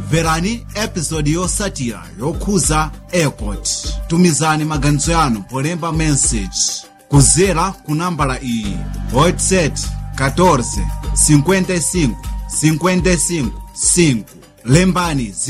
mverani episodi yotsatira yokhuza airport. Tumizani maganizo yanu polemba message kudzera ku nambala iyi: WhatsApp 14 55 55 5. Lembani